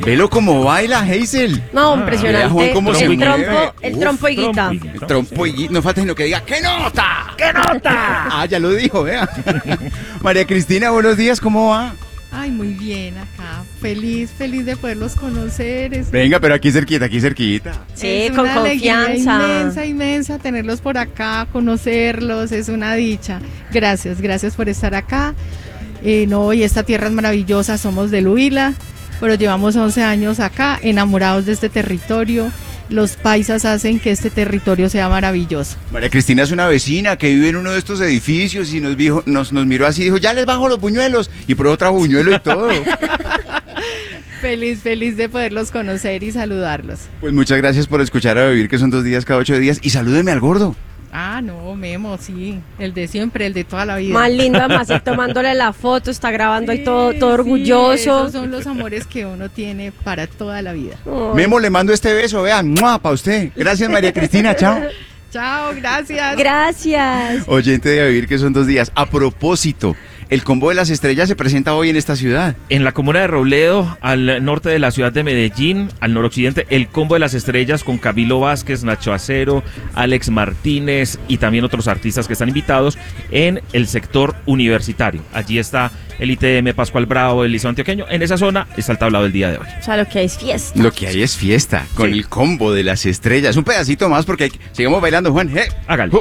Velo como baila, Hazel. No, impresionante. Juan, cómo se mueve. El trompo y guita. El trompo y no falta sino que diga ¡qué nota! ¡Qué nota! Ah, ya lo dijo, vea. María Cristina, buenos días, ¿cómo va? Ay, muy bien acá. Feliz de poderlos conocer. Venga, pero aquí cerquita, aquí cerquita. Sí, Es con una alegría confianza. inmensa tenerlos por acá, conocerlos, es una dicha. Gracias por estar acá. No, y esta tierra es maravillosa, somos del Huila, pero llevamos 11 años acá, enamorados de este territorio. Los paisas hacen que este territorio sea maravilloso. María Cristina es una vecina que vive en uno de estos edificios y nos miró así y dijo, ya les bajo los buñuelos. Y por otra buñuelo y todo. Feliz de poderlos conocer y saludarlos. Pues muchas gracias por escuchar a Vivir, que son 2 días cada 8 días. Y salúdeme al gordo. Ah, no, Memo, sí, el de siempre, el de toda la vida. Más lindo, además, él tomándole la foto, está grabando ahí todo Sí, orgulloso. Esos son los amores que uno tiene para toda la vida. Ay. Memo, le mando este beso, vean, para usted. Gracias, María Cristina, chao. Chao, gracias. Gracias. Oyente de A Vivir, que son 2 días. A propósito, el Combo de las Estrellas se presenta hoy en esta ciudad. En la comuna de Robledo, al norte de la ciudad de Medellín, al noroccidente, el Combo de las Estrellas con Camilo Vázquez, Nacho Acero, Alex Martínez y también otros artistas que están invitados en el sector universitario. Allí está el ITM Pascual Bravo, el Liceo Antioqueño. En esa zona está el tablado del día de hoy. O sea, lo que hay es fiesta. Lo que hay es fiesta, con Sí. el Combo de las Estrellas. Un pedacito más porque sigamos bailando, Juan. Hágale.